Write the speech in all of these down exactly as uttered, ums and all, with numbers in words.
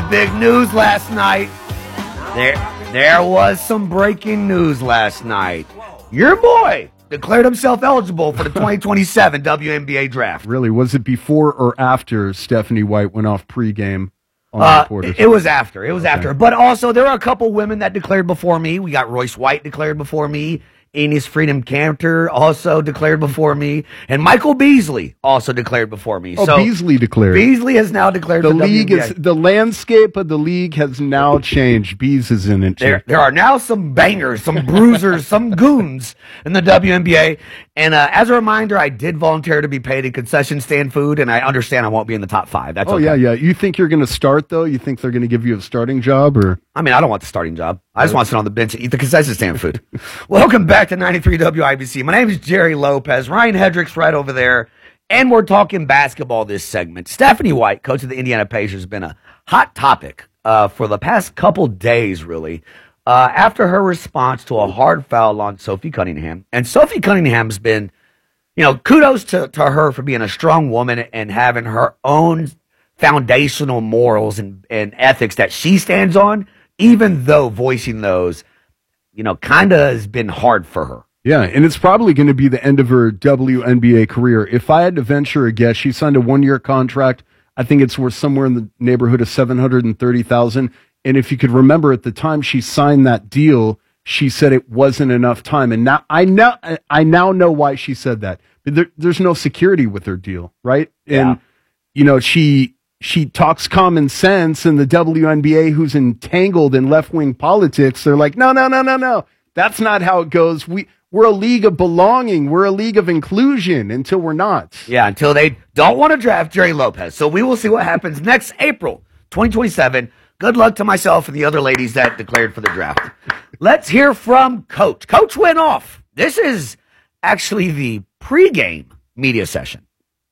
the big news last night. There, there was some breaking news last night. Your boy declared himself eligible for the twenty twenty-seven W N B A draft. Really? Was it before or after Stephanie White went off pregame on Uh, reporters? it was after. It was Okay. after. But also, there were a couple women that declared before me. We got Royce White declared before me. Enes Freedom Cantor also declared before me. And Michael Beasley also declared before me. Oh, so Beasley declared. Beasley has now declared the for league W N B A. is the landscape of the league has now changed. Bees is in it. There, there are now some bangers, some bruisers, some goons in the W N B A. And uh, as a reminder, I did volunteer to be paid in concession stand food, and I understand I won't be in the top five. That's Oh okay. yeah, yeah. You think you're going to start though? You think they're going to give you a starting job, or I mean, I don't want the starting job. I just want to sit on the bench and eat the concession stand food. Welcome back to ninety-three W I B C. My name is Jerry Lopez. Ryan Hedrick's right over there. And we're talking basketball this segment. Stephanie White, coach of the Indiana Pacers, has been a hot topic uh, for the past couple days, really, uh, after her response to a hard foul on Sophie Cunningham. And Sophie Cunningham's been, you know, kudos to, to her for being a strong woman and having her own foundational morals and, and ethics that she stands on, even though voicing those, you know, kind of has been hard for her. yeah, and it's probably going to be the end of her W N B A career. If I had to venture a guess, she signed a one-year contract. I think it's worth somewhere in the neighborhood of seven hundred thirty thousand dollars. And if you could remember, at the time she signed that deal, she said it wasn't enough time. And now I now I now know why she said that. There, there's no security with her deal, right? And Yeah. you know, she she talks common sense, and the W N B A, who's entangled in left-wing politics, they're like, no, no, no, no, no. That's not how it goes. We we're a league of belonging. We're a league of inclusion until we're not. Yeah, until they don't want to draft Jerry Lopez. So we will see what happens next April twenty twenty-seven. Good luck to myself and the other ladies that declared for the draft. Let's hear from Coach. Coach went off. This is actually the pregame media session.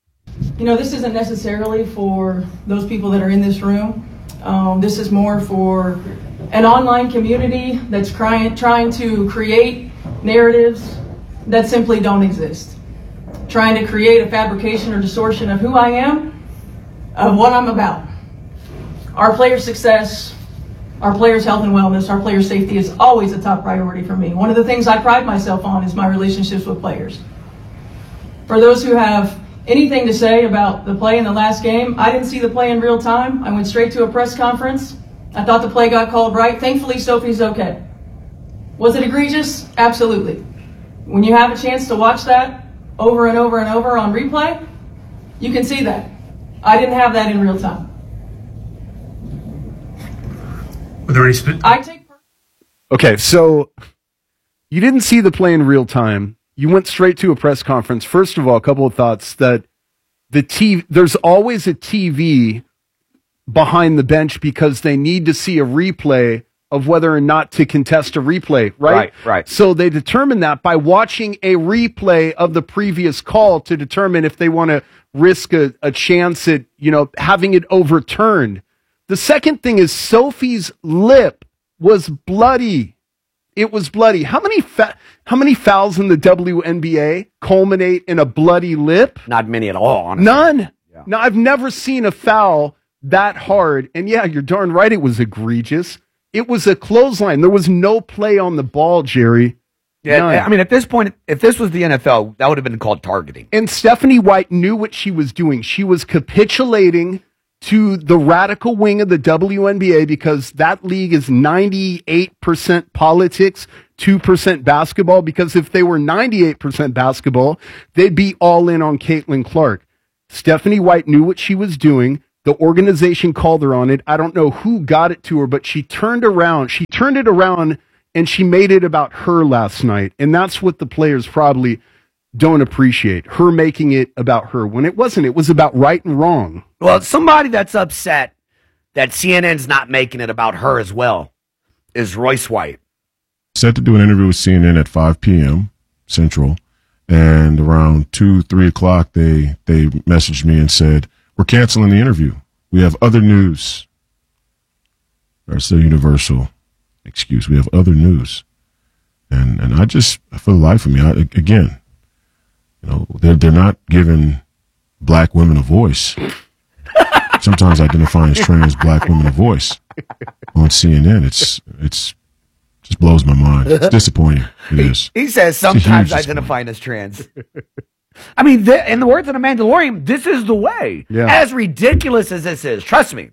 You know, this isn't necessarily for those people that are in this room. Um, this is more for an online community that's trying, trying to create narratives that simply don't exist. Trying to create a fabrication or distortion of who I am, of what I'm about. Our players' success, our players' health and wellness, our players' safety is always a top priority for me. One of the things I pride myself on is my relationships with players. For those who have anything to say about the play in the last game, I didn't see the play in real time. I went straight to a press conference. I thought the play got called right. Thankfully, Sophie's okay. Was it egregious? Absolutely. When you have a chance to watch that over and over and over on replay, you can see that. I didn't have that in real time. Were there any sp- I take Okay, so you didn't see the play in real time. You went straight to a press conference. First of all, a couple of thoughts that the T V, there's always a T V behind the bench because they need to see a replay of whether or not to contest a replay, right? Right, right. So they determine that by watching a replay of the previous call to determine if they want to risk a, a chance at, you know, having it overturned. The second thing is Sophie's lip was bloody. It was bloody. How many fa- how many fouls in the W N B A culminate in a bloody lip? Not many at all, honestly. None. No, I've never seen a foul that hard. And yeah, you're darn right it was egregious. It was a clothesline. There was no play on the ball, Jerry. Yeah, None. I mean, at this point, if this was the N F L, that would have been called targeting. And Stephanie White knew what she was doing. She was capitulating to the radical wing of the W N B A because that league is ninety-eight percent politics, two percent basketball. Because if they were ninety-eight percent basketball, they'd be all in on Caitlin Clark. Stephanie White knew what she was doing. The organization called her on it. I don't know who got it to her, but she turned around. She turned it around and she made it about her last night. And that's what the players probably don't appreciate, her making it about her when it wasn't. It was about right and wrong. Well, somebody that's upset that C N N's not making it about her as well is Royce White. Set to do an interview with C N N at five p.m. Central, and around two, three o'clock, they they messaged me and said, "We're canceling the interview. We have other news." That's the universal excuse. We have other news, and and I just, for the life of me, I, again, you know, they're they're not giving black women a voice. sometimes identifying as trans black women a voice on C N N. It's it's just blows my mind. It's disappointing. It is. He says sometimes identifying as trans. I mean, the, in the words of the Mandalorian, this is the way. Yeah. As ridiculous as this is, trust me,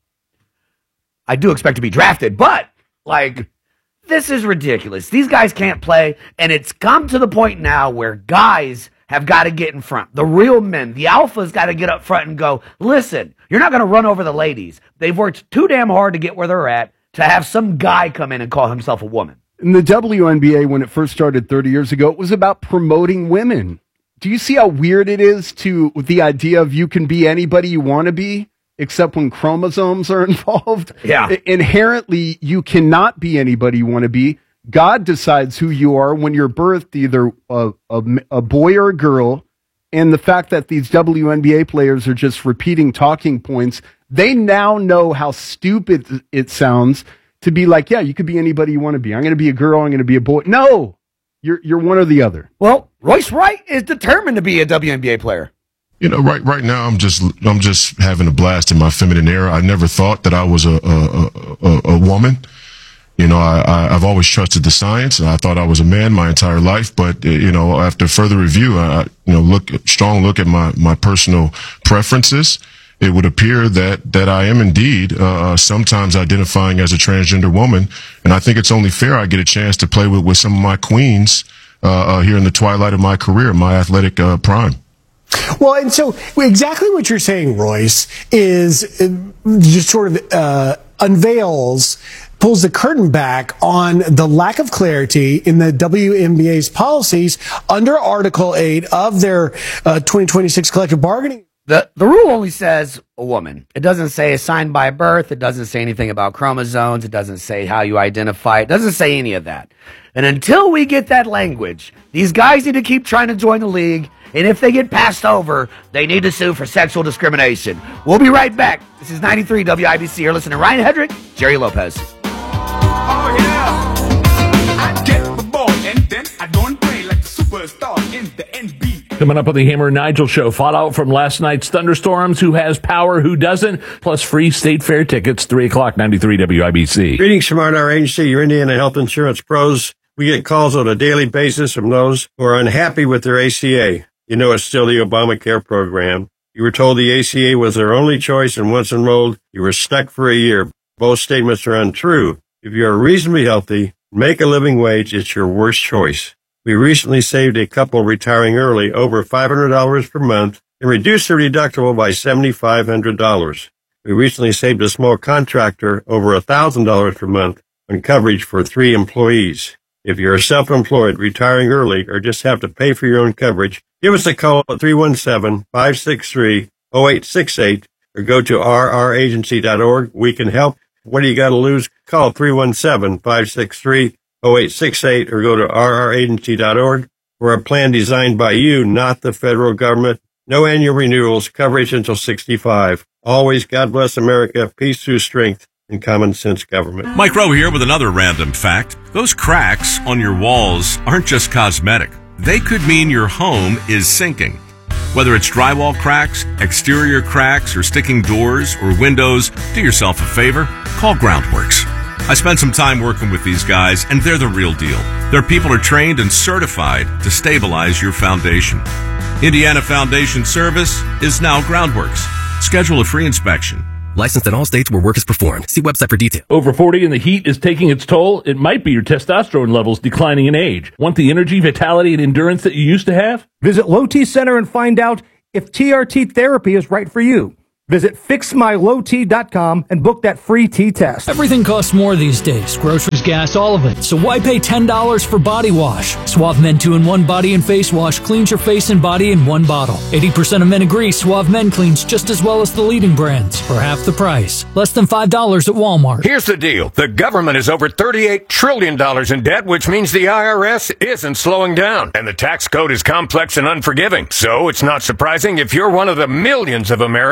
I do expect to be drafted, but like, this is ridiculous. These guys can't play, and it's come to the point now where guys have got to get in front. The real men, the alphas, got to get up front and go, listen, you're not going to run over the ladies. They've worked too damn hard to get where they're at to have some guy come in and call himself a woman. In the W N B A, when it first started thirty years ago, it was about promoting women. Do you see how weird it is to the idea of you can be anybody you want to be, except when chromosomes are involved? Yeah. I- inherently, you cannot be anybody you want to be. God decides who you are when you're birthed, either a, a, a boy or a girl. And the fact that these W N B A players are just repeating talking points, they now know how stupid it sounds to be like, yeah, you could be anybody you want to be. I'm going to be a girl. I'm going to be a boy. No, you're you're one or the other. Well, Royce Wright is determined to be a W N B A player. You know, right right now I'm just I'm just having a blast in my feminine era. I never thought that I was a a, a, a woman. You know, I, I I've always trusted the science, and I thought I was a man my entire life. But uh, you know, after further review, I you know look strong look at my my personal preferences. It would appear that that I am indeed uh, sometimes identifying as a transgender woman, and I think it's only fair I get a chance to play with with some of my queens uh, uh, here in the twilight of my career, my athletic uh, prime. Well, and so exactly what you're saying, Royce, is uh, just sort of uh, unveils, pulls the curtain back on the lack of clarity in the W N B A's policies under Article eight of their uh, twenty twenty-six collective bargaining. The the rule only says a woman. It doesn't say assigned by birth. It doesn't say anything about chromosomes. It doesn't say how you identify. It doesn't say any of that. And until we get that language, these guys need to keep trying to join the league. And if they get passed over, they need to sue for sexual discrimination. We'll be right back. This is ninety-three W I B C. You're listening to Ryan Hedrick, Jerry Lopez. Oh, yeah. I get the ball and then I don't play like a superstar in the N B A. Coming up on the Hammer and Nigel show, fallout from last night's thunderstorms, who has power, who doesn't, plus free State Fair tickets, three o'clock, ninety-three W I B C. Greetings from our agency, your Indiana Health Insurance Pros. We get calls on a daily basis from those who are unhappy with their A C A. You know it's still the Obamacare program. You were told the A C A was their only choice, and once enrolled, you were stuck for a year. Both statements are untrue. If you are reasonably healthy, make a living wage, it's your worst choice. We recently saved a couple retiring early over five hundred dollars per month and reduced their deductible by seven thousand five hundred dollars. We recently saved a small contractor over one thousand dollars per month on coverage for three employees. If you're self-employed, retiring early, or just have to pay for your own coverage, give us a call at three one seven, five six three, zero eight six eight or go to r r agency dot org. We can help. What do you got to lose? Call three one seven, five six three, zero eight six eight or go to r r agency dot org. We're a plan designed by you, not the federal government. No annual renewals, coverage until sixty-five. Always God bless America, peace through strength, and common sense government. Mike Rowe here with another random fact. Those cracks on your walls aren't just cosmetic. They could mean your home is sinking. Whether it's drywall cracks, exterior cracks, or sticking doors or windows, do yourself a favor, call Groundworks. I spent some time working with these guys, and they're the real deal. Their people are trained and certified to stabilize your foundation. Indiana Foundation Service is now Groundworks. Schedule a free inspection. Licensed in all states where work is performed. See website for details. Over forty and the heat is taking its toll. It might be your testosterone levels declining in age. Want the energy, vitality, and endurance that you used to have? Visit Low T Center and find out if T R T therapy is right for you. Visit fix my low t dot com and book that free T-test. Everything costs more these days. Groceries, gas, all of it. So why pay ten dollars for body wash? Suave Men two in one Body and Face Wash cleans your face and body in one bottle. eighty percent of men agree Suave Men cleans just as well as the leading brands for half the price. Less than five dollars at Walmart. Here's the deal. The government is over thirty-eight trillion dollars in debt, which means the I R S isn't slowing down. And the tax code is complex and unforgiving. So it's not surprising if you're one of the millions of Americans that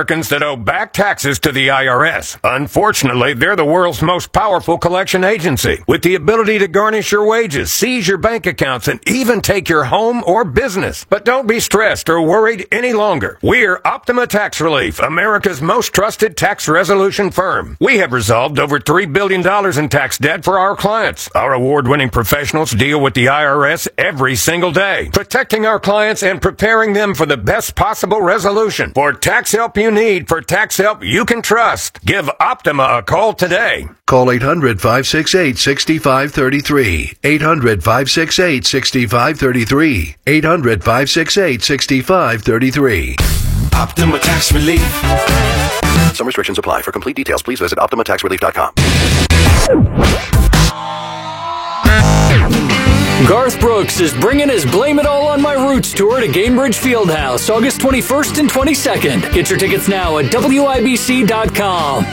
that owe back taxes to the I R S. Unfortunately, they're the world's most powerful collection agency, with the ability to garnish your wages, seize your bank accounts, and even take your home or business. But don't be stressed or worried any longer. We're Optima Tax Relief, America's most trusted tax resolution firm. We have resolved over three billion dollars in tax debt for our clients. Our award-winning professionals deal with the I R S every single day, protecting our clients and preparing them for the best possible resolution. For tax help you need, for tax help you can trust, give Optima a call today. Call eight hundred, five six eight, six five three three. eight hundred, five six eight, six five three three. eight hundred, five six eight, six five three three. Optima Tax Relief. Some restrictions apply. For complete details, please visit optima tax relief dot com. Garth Brooks is bringing his Blame It All on My Roots tour to Gainbridge Fieldhouse, August twenty-first and twenty-second. Get your tickets now at W I B C dot com.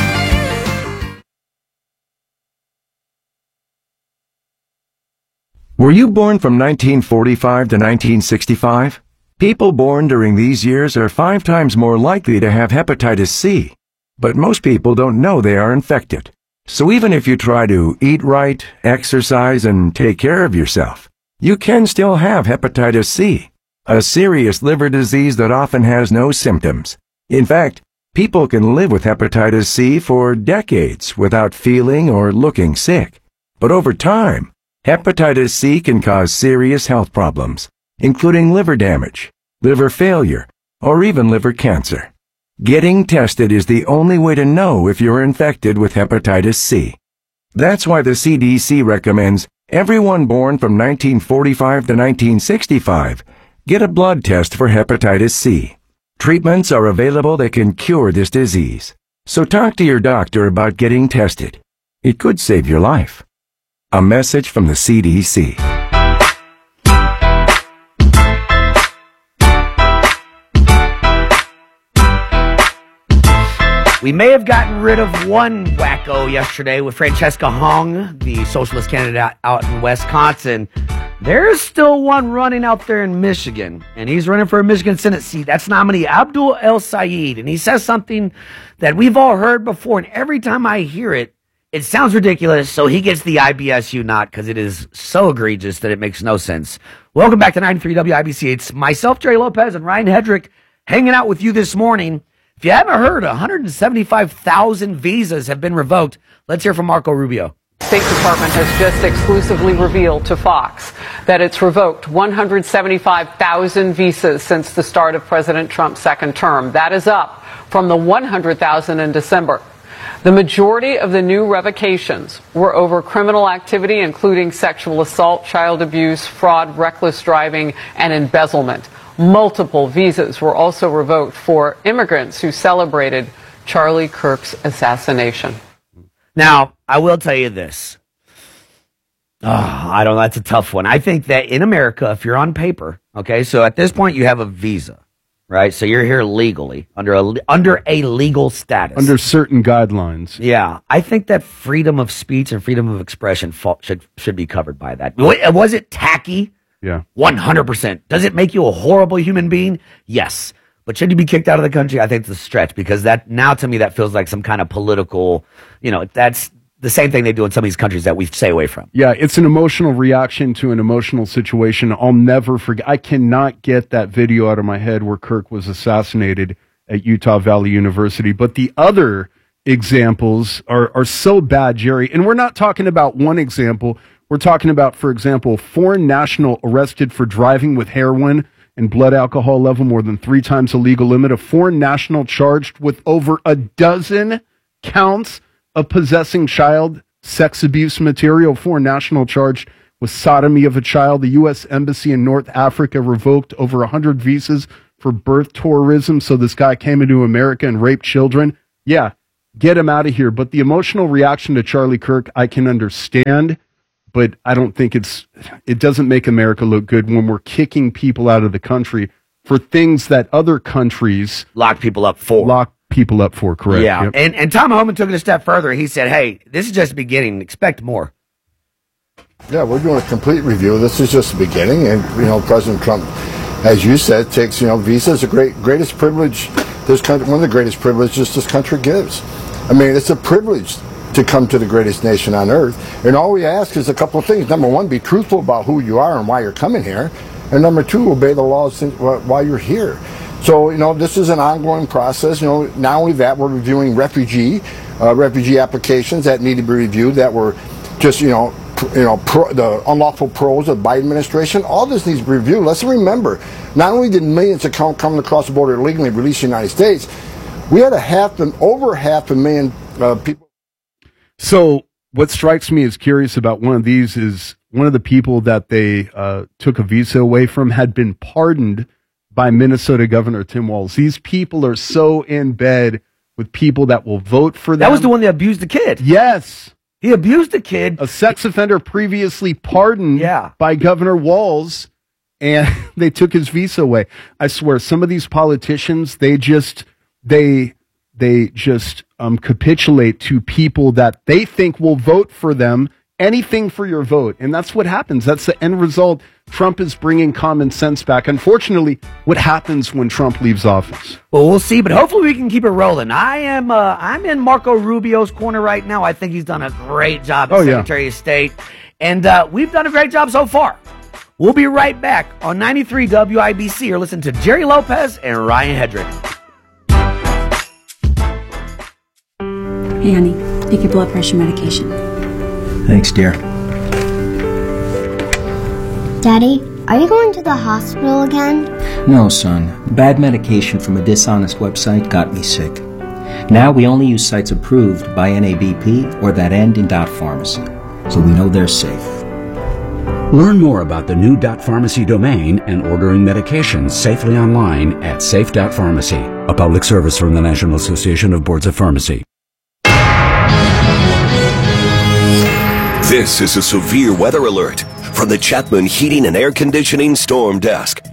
Were you born from nineteen forty-five to nineteen sixty-five? People born during these years are five times more likely to have hepatitis C, but most people don't know they are infected. So even if you try to eat right, exercise, and take care of yourself, you can still have hepatitis C, a serious liver disease that often has no symptoms. In fact, people can live with hepatitis C for decades without feeling or looking sick. But over time, hepatitis C can cause serious health problems, including liver damage, liver failure, or even liver cancer. Getting tested is the only way to know if you're infected with hepatitis C. That's why the C D C recommends everyone born from nineteen forty-five to nineteen sixty-five get a blood test for hepatitis C. Treatments are available that can cure this disease. So talk to your doctor about getting tested. It could save your life. A message from the C D C. We may have gotten rid of one wacko yesterday with Francesca Hong, the socialist candidate out in Wisconsin. There's still one running out there in Michigan, and he's running for a Michigan Senate seat. That's nominee Abdul El Sayed, and he says something that we've all heard before, and every time I hear it, it sounds ridiculous, so he gets the I B S U nod because it is so egregious that it makes no sense. Welcome back to ninety-three W I B C. It's myself, Jerry Lopez, and Ryan Hedrick hanging out with you this morning. If you haven't heard, one hundred seventy-five thousand visas have been revoked. Let's hear from Marco Rubio. State Department has just exclusively revealed to Fox that it's revoked one hundred seventy-five thousand visas since the start of President Trump's second term. That is up from the one hundred thousand in December. The majority of the new revocations were over criminal activity, including sexual assault, child abuse, fraud, reckless driving, and embezzlement. Multiple visas were also revoked for immigrants who celebrated Charlie Kirk's assassination. Now, I will tell you this. Oh, I don't know. That's a tough one. I think that in America, if you're on paper, okay, so at this point you have a visa, right? So you're here legally, under a, under a legal status. Under certain guidelines. Yeah. I think that freedom of speech and freedom of expression fa- should, should be covered by that. Was it tacky? Yeah. one hundred percent. Does it make you a horrible human being? Yes. But should you be kicked out of the country? I think it's a stretch, because that now to me that feels like some kind of political, you know, that's the same thing they do in some of these countries that we stay away from. Yeah, it's an emotional reaction to an emotional situation. I'll never forget. I cannot get that video out of my head where Kirk was assassinated at Utah Valley University. But the other examples are, are so bad, Jerry. And we're not talking about one example. We're talking about, for example, a foreign national arrested for driving with heroin and blood alcohol level more than three times the legal limit. A foreign national charged with over a dozen counts of possessing child sex abuse material. Foreign national charged with sodomy of a child. The U S Embassy in North Africa revoked over one hundred visas for birth tourism. So this guy came into America and raped children. Yeah, get him out of here. But the emotional reaction to Charlie Kirk, I can understand. But I don't think it's, it doesn't make America look good when we're kicking people out of the country for things that other countries lock people up for. Lock people up for, correct. Yeah. Yep. And, and Tom Homan took it a step further. He said, hey, this is just the beginning. Expect more. Yeah, we're doing a complete review. This is just the beginning. And, you know, President Trump, as you said, takes, you know, visa is the great, greatest privilege this country, one of the greatest privileges this country gives. I mean, it's a privilege to come to the greatest nation on earth. And all we ask is a couple of things. Number one, be truthful about who you are and why you're coming here. And number two, obey the laws while you're here. So, you know, this is an ongoing process. You know, not only that, we're reviewing refugee, uh, refugee applications that need to be reviewed that were just, you know, you know, pro, the unlawful pros of the Biden administration. All this needs to be reviewed. Let's remember, not only did millions of come coming across the border illegally release the United States, we had a half, an, over half a million uh, people. So what strikes me as curious about one of these is one of the people that they uh, took a visa away from had been pardoned by Minnesota Governor Tim Walz. These people are so in bed with people that will vote for them. That was the one that abused the kid. Yes. He abused the kid. A sex offender previously pardoned yeah. by Governor Walz, and they took his visa away. I swear, some of these politicians, they just, they, they just um, capitulate to people that they think will vote for them, anything for your vote. And that's what happens. That's the end result. Trump is bringing common sense back. Unfortunately, what happens when Trump leaves office? Well, we'll see, but hopefully we can keep it rolling. I am, uh, I'm in Marco Rubio's corner right now. I think he's done a great job as oh, Secretary yeah. of State, and uh, we've done a great job so far. We'll be right back on ninety-three W I B C. Or listen to Jerry Lopez and Ryan Hedrick. Hey, honey, take your blood pressure medication. Thanks, dear. Daddy, are you going to the hospital again? No, son. Bad medication from a dishonest website got me sick. Now we only use sites approved by N A B P or that end in .pharmacy, so we know they're safe. Learn more about the new .pharmacy domain and ordering medications safely online at safe dot pharmacy, a public service from the National Association of Boards of Pharmacy. This is a severe weather alert from the Chapman Heating and Air Conditioning Storm Desk.